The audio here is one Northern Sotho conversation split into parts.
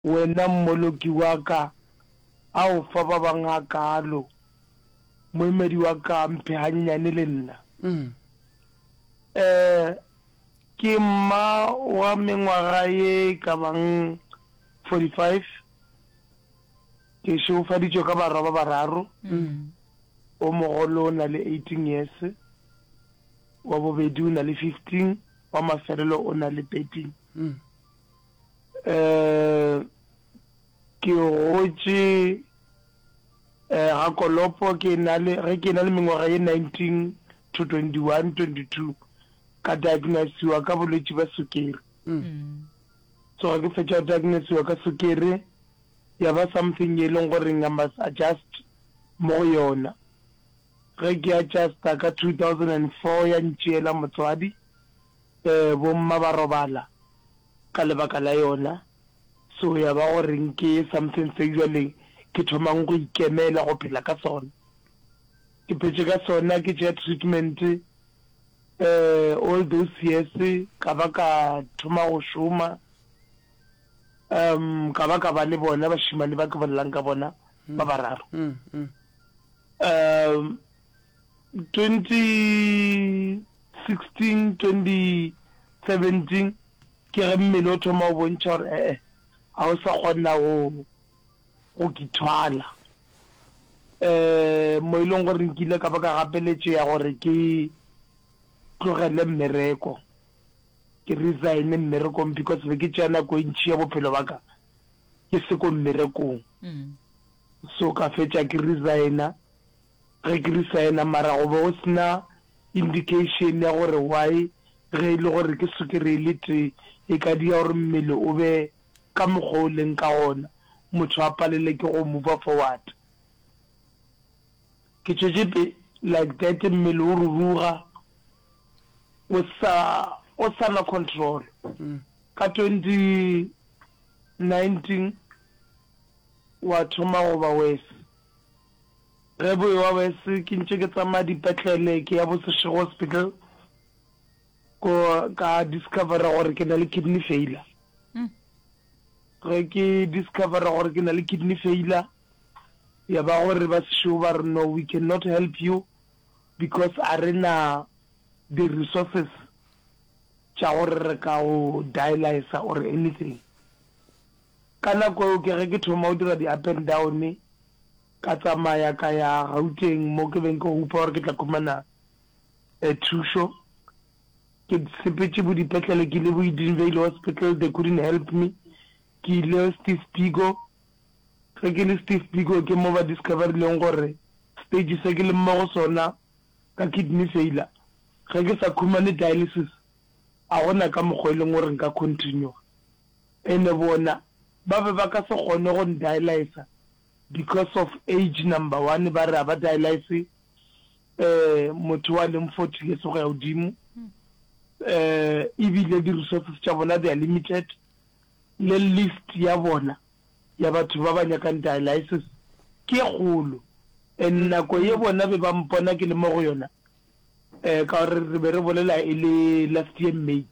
wena mmoloki wa ka a o fa ba bangakalo moemedi wa ka mphe hanyenyane le nna ke mma wa mengwaga ye ka bang 45 ke šeofaditšwe ka barwa ba bararo o mogolo o na le 18 years wa bobedi o na le 15 wa mafelelo o na le 13 ke gotse ga kolopo ke na le mengwaga ye 19 to 21 22 ka diagnosiwa ka bolwetse ba sukiri so ga ke fetša diagnosiwa ka sukiri ya ba something ye leng gore I must adjust mo go yona ge ke adjusta ka 2004 ya ntšeela motswadi bomma ba robala ka lebaka la yona so ya ba gore nke something se jwale ke thomang go ikemela go phela ka sona ke phetse ka sona ke tšea treatment all those years ka ba ka thoma go šoma ka ba ka ba le bona bašimane ba ke bolelang ka bona ba bararo 2016 2017 ke re mmele o thoma o bontšha gore ga o sa kgona go kithwala mo e leng gore nkile ka ba ka gapeletše ya gore ke tlogele mmereko ke resign mmerekong because be ke tšea nako e ntšhi ya bophelo ba ka ke se ko mmerekong so ka fetša ke resigna ge ke resigna mara go be go sena indication ya gore why ge e le gore ke sukiri le tee e ka dia gore mmele o be ka mokgwa o leng ka gona motho a palele ke go move forward ke tšetše like that mmele o ruruga o sa na control ka 2019 wa thoma go ba wese ge boe wa wese ke ntše ke tsamaya dipetlele ke ya bosešego hospital ka discovera gore ke na le kidney failure ge ke discovera gore ke na le kidney failure ya ba gore ba sešego ba re no we cannot help you because a re na the resources tša gore re ka go dialysa or anything ka nako eo ke ge ke thoma o dira di-up and down ka tsamaya ka ya Gauteng mo ke beng ke hupa gore ke tla khumana thušo ke sepetse bo dipetlele ke ile bo Edenvale hospital they couldn't help me ke ile Steve Biko ge ke le Steve Biko ke mo ba discover leng gore stage se ke le mmogo sona ka kidney failure ge ke sa khumane dialysis a gona ka mokgwa e leng gore nka continue ene bona ba be ba ka se kgone go dialysa because of age number 1 ba re ba dialyse motho wa leng 40 years go ya godimo ebile di-resources tša bona they are limited le list ya bona ya batho ba ba nyakang dialysis ke kgolo and nako ye bona be ba mpona ke le mo go yona ka gore re be re bolela e le last year May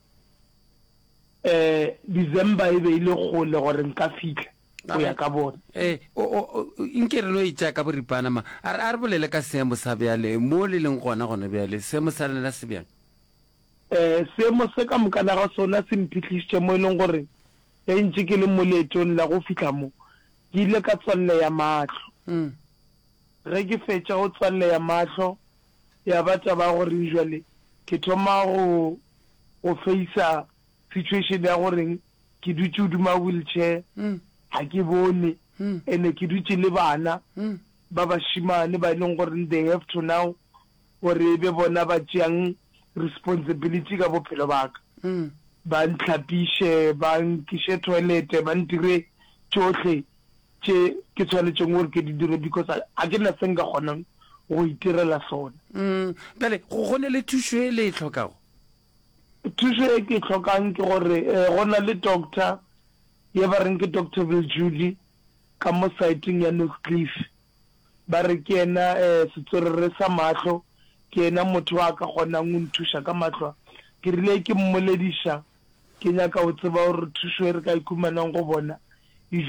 December e be ile gole gore nka fitlha go ya ka bona nke re no itša ka boripana ma a re bolele ka seemo sa bjale mo le leng gona bjale seemo sa lena se bjang seemo se ka mokana ga sona se mphitlhisitše mo e leng gore e ntše ke le mo leetong la go fitlha mo ke ile ka tswalle ya matlho ge ke fetša go tswalle ya matlho ya batša ba gore usually ke thoma go faisa situation ya gore ke dutše hodima wheelchair ga ke bone ene ke dutše le bana ba bašimane ba leng gore they have to now gore e be bona ba tšeang responsibility ka bophelo ba ka ba ntlhapiše ba nkiše toilete ba ntire tšohle tše ke tshwanetšeng gore ke di dire because a ke na se nka kgonang go itirela sona bjale go ne le thušo e le e tlhokago thušo e ke tlhokang ke gore go na le doctor ye ba reng ke Dr. Viljuli ka mo siteng ya Northcliff ba re ke ena setsorere sa matlho ke ena motho wa ka kgonang o nthuša ka matlho ke rile ke mmolediša ke nyaka o tseba gore thušo e re ka ikhumanang go bona